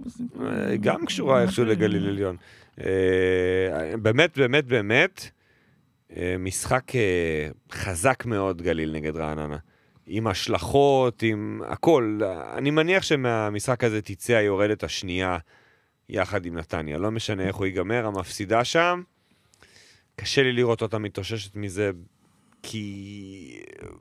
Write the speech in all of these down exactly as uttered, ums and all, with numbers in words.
גם קשורה איכשהו לגליל עליון. באמת, באמת, באמת, משחק חזק מאוד גליל נגד רעננה. עם השלכות, עם הכל. אני מניח שמהמשחק הזה תצא היורדת השנייה יחד עם נתניה. לא משנה איך הוא ייגמר, המפסידה שם. קשה לי לראות אותה מתאוששת מזה, כי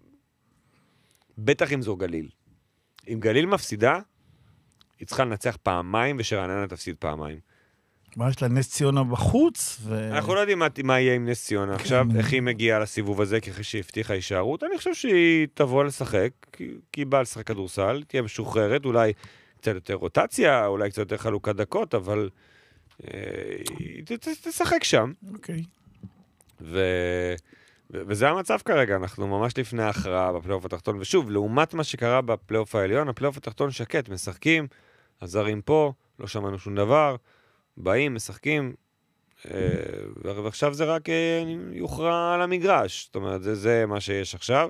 בטח אם זו גליל. אם גליל מפסידה, היא צריכה לנצח פעמיים, ושרעננה תפסיד פעמיים. מה יש לה, נס ציונה בחוץ? ו... אנחנו לא יודעים מה, מה יהיה עם נס ציונה. עכשיו, איך היא מגיעה לסיבוב הזה, ככה שהיא הבטיחה הישארות. אני חושב שהיא תבוא לשחק, כי, כי היא באה לשחק כדורסל, תהיה משוחררת, אולי קצת יותר רוטציה, אולי קצת יותר חלוקת דקות, אבל אה, היא ת, ת, תשחק שם. אוקיי. ו... ו- וזה המצב כרגע, אנחנו ממש לפני ההכרעה בפלייאוף התחתון, ושוב, לעומת מה שקרה בפלייאוף העליון, הפלייאוף התחתון שקט, משחקים, הזרים פה, לא שמענו שום דבר, באים, משחקים, ועכשיו זה רק יוכרע על המגרש, זאת אומרת, זה, זה מה שיש עכשיו.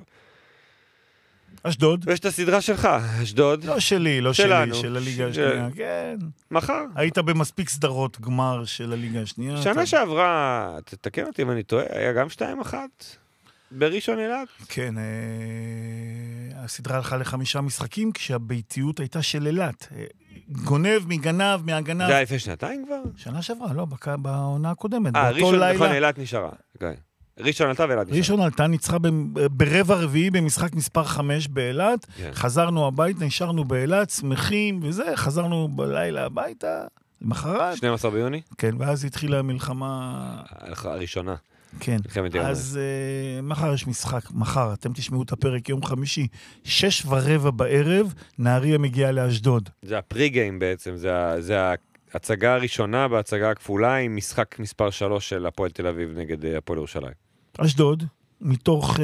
אשדוד. ויש את הסדרה שלך, אשדוד. לא שלי, לא שלנו, שלי, של הליגה השנייה, כן. מחר. היית במספיק סדרות גמר של הליגה השנייה. שנה אתה... שעברה, תתקן אותי אם אני טועה, היה גם שתיים אחת בראשון אילת. כן, אה, הסדרה הלכה לחמישה משחקים, כשהביתיות הייתה של אילת. גונב, מגנב, מהגנב. זה היה לפני שנתיים כבר? שנה שעברה, לא, בעונה הקודמת. אה, ראשון, נכון, אילת נשארה. אוקיי. ראשון עלתה ואילת נשארה. ראשון עלתה, ניצחה ברבע רביעי במשחק מספר חמש באילת. כן. חזרנו הביתה, נשארנו באילת, שמחים וזה, חזרנו בלילה הביתה, למחרת. שנים עשר ביוני? כן, ואז התחילה המלחמה... הראשונה. כן, אז uh, מחר יש משחק, מחר, אתם תשמעו את הפרק יום חמישי, שש ורבע בערב, נהריה מגיעה לאשדוד. זה הפרי-גיים בעצם, זה, זה ההצגה הראשונה בהצגה הכפולה, עם משחק מספר שלוש של הפועל תל אביב נגד הפועל ירושלים. אשדוד, מתוך, uh,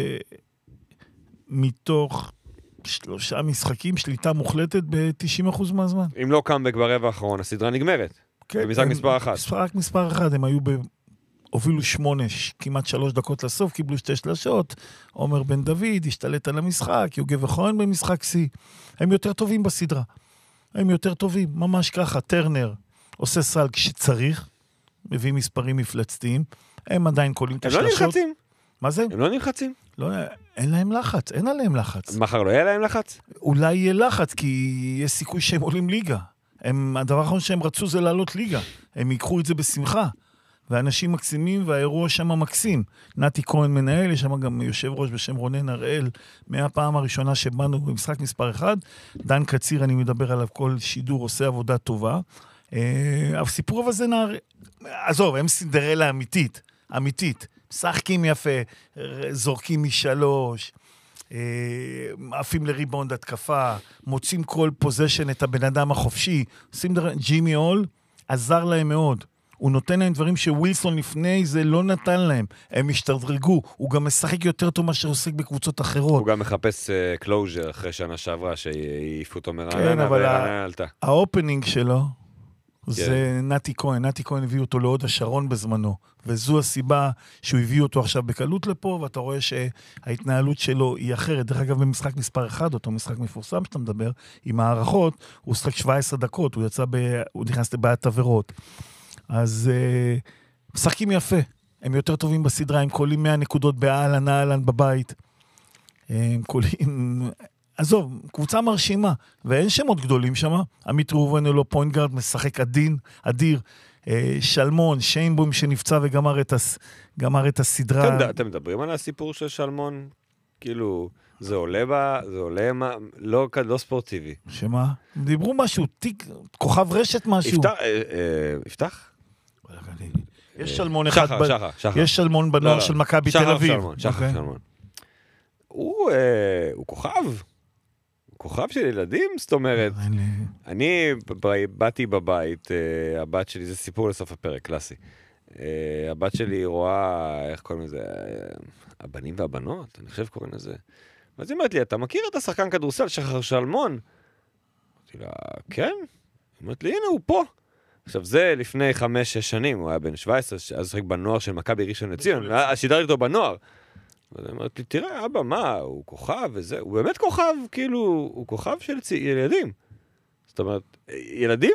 מתוך שלושה משחקים, שליטה מוחלטת ב-תשעים אחוז מהזמן. אם לא קאמבק ברבע האחרון, הסדרה נגמרת. כן, במשחק הם, מספר אחת. משחק מספר אחד, הם היו ב... הובילו שמונה, כמעט שלוש דקות לסוף, קיבלו שתי שלשות, עומר בן דוד, השתלט על המשחק, יוגב וחון במשחק C. הם יותר טובים בסדרה. הם יותר טובים, ממש ככה. טרנר עושה סל כשצריך, מביא מספרים מפלצתיים, הם עדיין קולים את השלשות. הם לא נלחצים. מה זה? הם לא נלחצים. לא, אין להם לחץ, אין עליהם לחץ. מחר לא יהיה להם לחץ? אולי יהיה לחץ, כי יש סיכוי שהם עולים ליגה. הם, הדבר האחרון שהם רצו זה לעלות ליגה. הם ייקחו את זה בשמחה. ואנשים מקסימים, והאירוע שם מקסים. נתי כהן מנהל, יש שם גם יושב ראש בשם רונן הראל, מהפעם הראשונה שבאנו במשחק מספר אחד, דן קציר, אני מדבר עליו, כל שידור עושה עבודה טובה. הסיפור הזה נער... עזוב, הם סינדרלה אמיתית, אמיתית. משחקים יפה, זורקים משלוש, עפים לריבאונד התקפה, מוצאים כל פוזיישן את הבן אדם החופשי. ג'ימי אול עזר להם מאוד. הוא נותן להם דברים שווילסון לפני זה לא נתן להם. הם השתדרגו. הוא גם משחק יותר טוב מה שעוסק בקבוצות אחרות. הוא גם מחפש קלוז'ר אחרי שנה שעברה שהעיפו אותו מרעננה. כן, אבל האופנינג שלו זה נתי כהן. נתי כהן הביא אותו להוד השרון בזמנו. וזו הסיבה שהוא הביא אותו עכשיו בקלות לפה, ואתה רואה שההתנהלות שלו היא אחרת. דרך אגב, במשחק מספר אחד, אותו משחק מפורסם שאתה מדבר, עם הערכות, הוא שחק שבע עשרה דקות, הוא יצא ב... הוא נכנס לבעיית עבירות. אז uh, משחקים יפה, הם יותר טובים בסדרה, הם קולים מאה נקודות באלן, אלן בבית, הם קולים, עזוב, קבוצה מרשימה, ואין שמות גדולים שם, עמית ראובן הוא לא פוינט-גארד, משחק עדין, אדיר, uh, שלמון, שיינבוים שנפצע וגמר את, הס, גמר את הסדרה. אתם, אתם מדברים על הסיפור של שלמון? כאילו, זה עולה בה, זה עולה מה, לא, לא ספורטיבי. שמה? דיברו משהו, תיק, כוכב רשת משהו. יפתח? אה, אה, יפתח? יש שלמון אחד, שחר, שחר, שחר. יש שלמון בנוער של מכבי תל אביב. שלמון, שחר שלמון. הוא כוכב, הוא כוכב של ילדים, זאת אומרת, אני באתי בבית, הבת שלי, זה סיפור לסוף הפרק, קלאסי. הבת שלי רואה, איך קוראים לזה, הבנים והבנות, אני חושב קוראים לזה. ואז היא אומרת לי, אתה מכיר את השחקן כדורסל שחר שלמון? אמרתי לה, כן. היא אומרת לי, הנה הוא פה. עכשיו זה לפני חמש, שש שנים, הוא היה בן שבע עשרה, אז שחק בנוער של מכבי ראשון לציון, שידרתי אותו בנוער. אז היא אומרת לי, תראה, אבא, מה, הוא כוכב וזה, הוא באמת כוכב, כאילו, הוא כוכב של ילדים. זאת אומרת, ילדים